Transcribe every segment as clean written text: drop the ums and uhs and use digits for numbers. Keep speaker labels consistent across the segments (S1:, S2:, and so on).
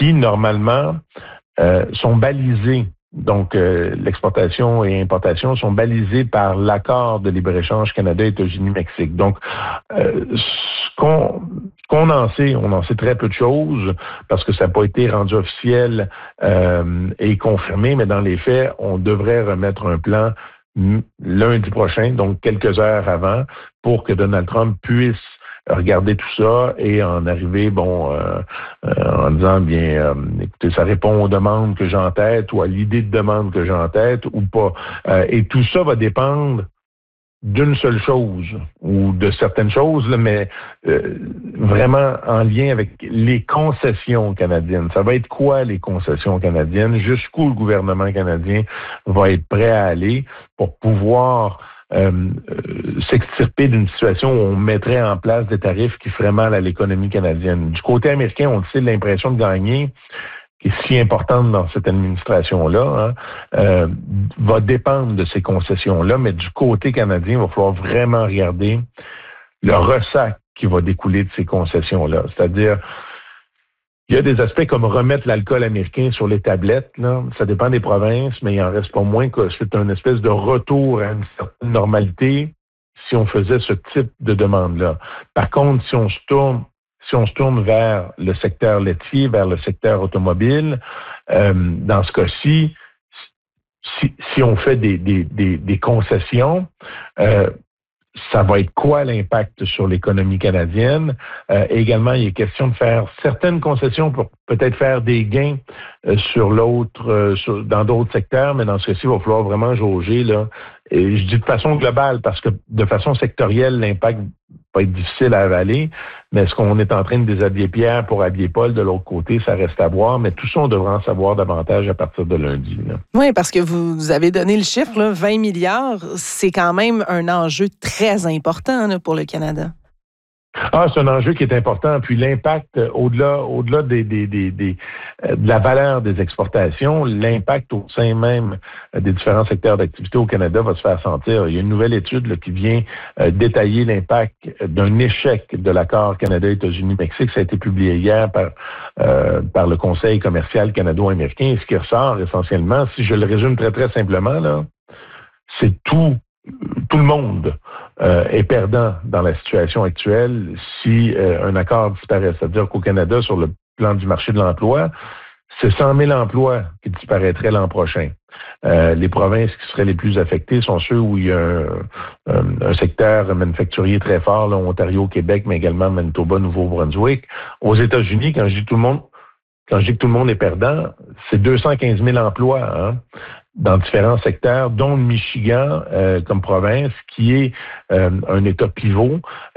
S1: qui, normalement, sont balisés. Donc, l'exportation et importation sont balisées par l'accord de libre-échange Canada, États-Unis, Mexique. Donc, ce qu'on en sait, on en sait très peu de choses parce que ça n'a pas été rendu officiel et confirmé, mais dans les faits, on devrait remettre un plan lundi prochain, donc quelques heures avant, pour que Donald Trump puisse regarder tout ça et en arriver, en disant, écoutez, ça répond aux demandes que j'ai en tête ou à l'idée de demande que j'ai en tête ou pas. Et tout ça va dépendre d'une seule chose ou de certaines choses, là, mais vraiment en lien avec les concessions canadiennes. Ça va être quoi les concessions canadiennes? Jusqu'où le gouvernement canadien va être prêt à aller pour pouvoir s'extirper d'une situation où on mettrait en place des tarifs qui feraient mal à l'économie canadienne. Du côté américain, on le sait, l'impression de gagner, qui est si importante dans cette administration-là, va dépendre de ces concessions-là, mais du côté canadien, il va falloir vraiment regarder le ressac qui va découler de ces concessions-là. C'est-à-dire, il y a des aspects comme remettre l'alcool américain sur les tablettes, là. Ça dépend des provinces, mais il en reste pas moins que c'est une espèce de retour à une certaine normalité si on faisait ce type de demande-là. Par contre, si on se tourne vers le secteur laitier, vers le secteur automobile, dans ce cas-ci, si on fait des concessions, ça va être quoi l'impact sur l'économie canadienne? Également, il est question de faire certaines concessions pour peut-être faire des gains dans d'autres secteurs, mais dans ce cas-ci, il va falloir vraiment jauger, là. Et je dis de façon globale, parce que de façon sectorielle, l'impact va être difficile à avaler, mais est-ce qu'on est en train de déshabiller Pierre pour habiller Paul de l'autre côté? Ça reste à voir, mais tout ça, on devra en savoir davantage à partir de lundi, là.
S2: Oui, parce que vous avez donné le chiffre, là, 20 milliards, c'est quand même un enjeu très important là, pour le Canada.
S1: C'est un enjeu qui est important. Puis l'impact, au-delà de la valeur des exportations, l'impact au sein même des différents secteurs d'activité au Canada va se faire sentir. Il y a une nouvelle étude là, qui vient détailler l'impact d'un échec de l'accord Canada-États-Unis-Mexique. Ça a été publié hier par le Conseil commercial canado-américain. Et ce qui ressort essentiellement, si je le résume très, très simplement, là, c'est tout le monde est perdant dans la situation actuelle si un accord disparaît. C'est-à-dire qu'au Canada, sur le plan du marché de l'emploi, c'est 100 000 emplois qui disparaîtraient l'an prochain. Les provinces qui seraient les plus affectées sont ceux où il y a un secteur manufacturier très fort, là, Ontario, Québec, mais également Manitoba, Nouveau-Brunswick. Aux États-Unis, quand je dis que tout le monde est perdant, c'est 215 000 emplois, hein, dans différents secteurs, dont le Michigan comme province, qui est un État pivot.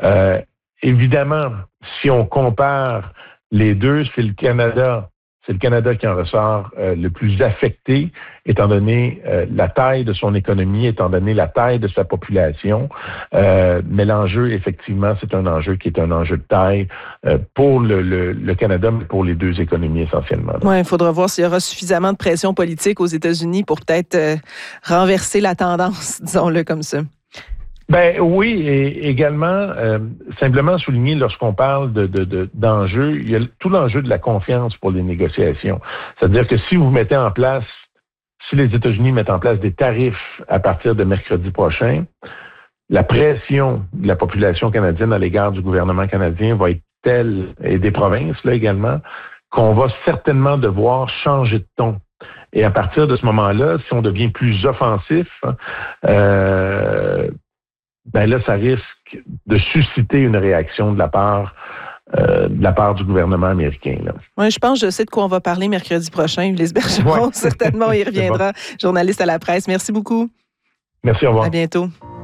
S1: Évidemment, si on compare les deux, c'est le Canada qui en ressort le plus affecté, étant donné la taille de son économie, étant donné la taille de sa population. Mais l'enjeu, effectivement, c'est un enjeu qui est un enjeu de taille pour le Canada, mais pour les deux économies essentiellement.
S2: Oui, il faudra voir s'il y aura suffisamment de pression politique aux États-Unis pour peut-être renverser la tendance, disons-le comme ça.
S1: Ben oui, et également, simplement souligner lorsqu'on parle d'enjeux, il y a tout l'enjeu de la confiance pour les négociations. C'est-à-dire que si les États-Unis mettent en place des tarifs à partir de mercredi prochain, la pression de la population canadienne à l'égard du gouvernement canadien va être telle, et des provinces là également, qu'on va certainement devoir changer de ton. Et à partir de ce moment-là, si on devient plus offensif, là, ça risque de susciter une réaction de la part du gouvernement américain.
S2: Oui, je pense que je sais de quoi on va parler mercredi prochain. Ulysse Bergeron, certainement, il reviendra, journaliste à la presse. Merci beaucoup.
S1: Merci, au revoir.
S2: À bientôt.